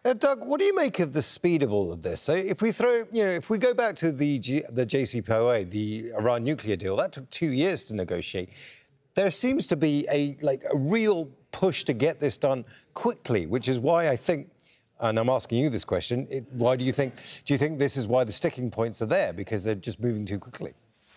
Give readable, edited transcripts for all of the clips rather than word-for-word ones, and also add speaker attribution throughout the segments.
Speaker 1: Doug, what do you make of the speed of all of this? So if we if we go back to the JCPOA, the Iran nuclear deal, that took 2 years to negotiate. There seems to be a real push to get this done quickly, which is why I think, and I'm asking you this question, why do you think this is why the sticking points are there, because they're just moving too quickly?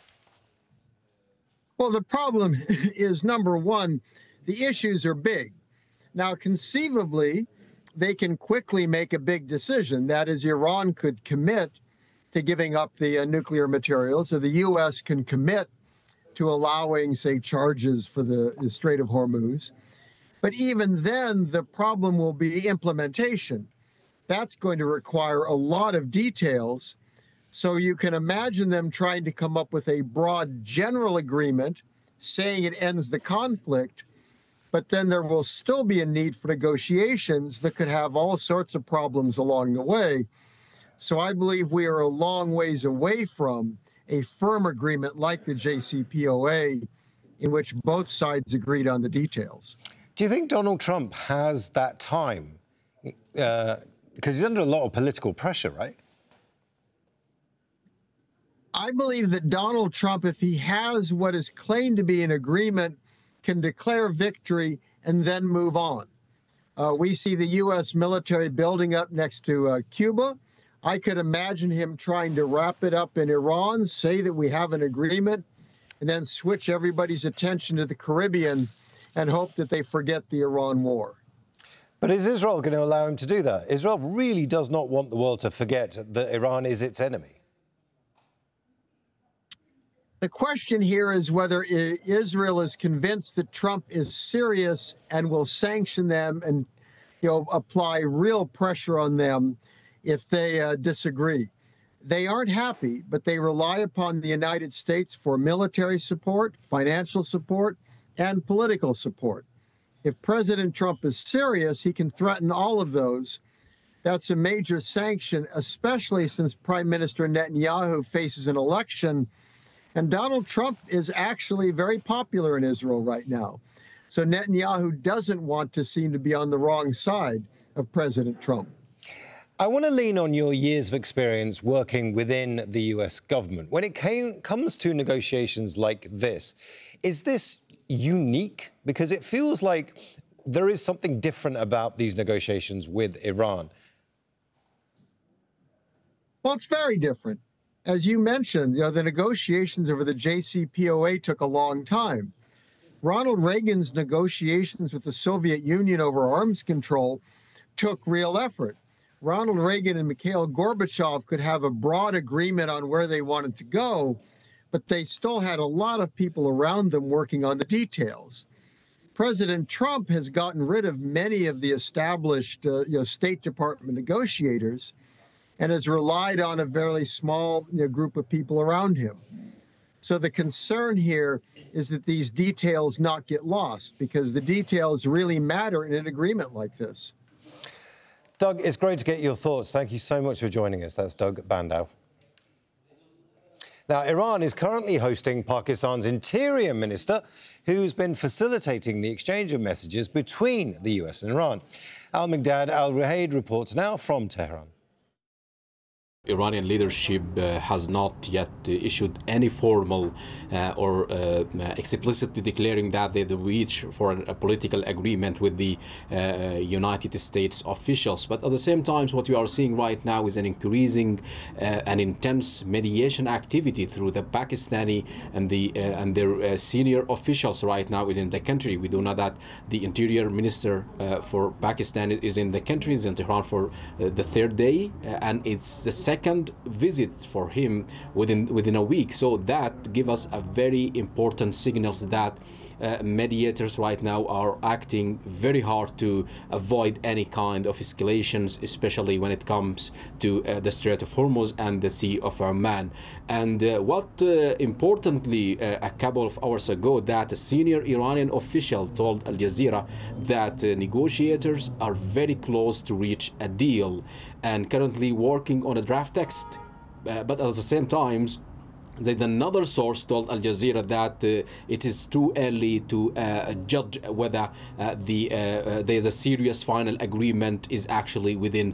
Speaker 2: Well, the problem is, number one, the issues are big. Now, conceivably, they can quickly make a big decision. That is, Iran could commit to giving up the nuclear materials, or the U.S. can commit to allowing, say, charges for the Strait of Hormuz. But even then, the problem will be implementation. That's going to require a lot of details. So you can imagine them trying to come up with a broad general agreement saying it ends the conflict, but then there will still be a need for negotiations that could have all sorts of problems along the way. So I believe we are a long ways away from a firm agreement like the JCPOA, in which both sides agreed on the details.
Speaker 1: Do you think Donald Trump has that time? Because he's under a lot of political pressure, right?
Speaker 2: I believe that Donald Trump, if he has what is claimed to be an agreement, can declare victory and then move on. We see the U.S. military building up next to Cuba. I could imagine him trying to wrap it up in Iran, say that we have an agreement, and then switch everybody's attention to the Caribbean and hope that they forget the Iran war.
Speaker 1: But is Israel going to allow him to do that? Israel really does not want the world to forget that Iran is its enemy.
Speaker 2: The question here is whether Israel is convinced that Trump is serious and will sanction them and, apply real pressure on them if they disagree. They aren't happy, but they rely upon the United States for military support, financial support, and political support. If President Trump is serious, he can threaten all of those. That's a major sanction, especially since Prime Minister Netanyahu faces an election. And Donald Trump is actually very popular in Israel right now. So Netanyahu doesn't want to seem to be on the wrong side of President Trump.
Speaker 1: I want to lean on your years of experience working within the U.S. government. When it comes to negotiations like this, is this unique? Because it feels like there is something different about these negotiations with Iran.
Speaker 2: Well, it's very different. As you mentioned, the negotiations over the JCPOA took a long time. Ronald Reagan's negotiations with the Soviet Union over arms control took real effort. Ronald Reagan and Mikhail Gorbachev could have a broad agreement on where they wanted to go, but they still had a lot of people around them working on the details. President Trump has gotten rid of many of the established State Department negotiators and has relied on a very small group of people around him. So the concern here is that these details not get lost, because the details really matter in an agreement like this.
Speaker 1: Doug, it's great to get your thoughts. Thank you so much for joining us. That's Doug Bandow. Now, Iran is currently hosting Pakistan's Interior Minister, who's been facilitating the exchange of messages between the US and Iran. Al-Migdad Al-Ruhaid reports now from Tehran.
Speaker 3: Iranian leadership has not yet issued any formal or explicitly declaring that they reach for a political agreement with the United States officials. But at the same time, what we are seeing right now is an increasing and intense mediation activity through the Pakistani and their senior officials right now within the country. We do know that the Interior Minister for Pakistan is in the country, is in Tehran for the third day, and it's the second visit for him within a week. So that gives us a very important signals that mediators right now are acting very hard to avoid any kind of escalations, especially when it comes to the Strait of Hormuz and the Sea of Oman. And importantly, a couple of hours ago, that a senior Iranian official told Al Jazeera that negotiators are very close to reach a deal and currently working on a draft text. But at the same time, there's another source told Al Jazeera that it is too early to judge whether there's a serious final agreement is actually within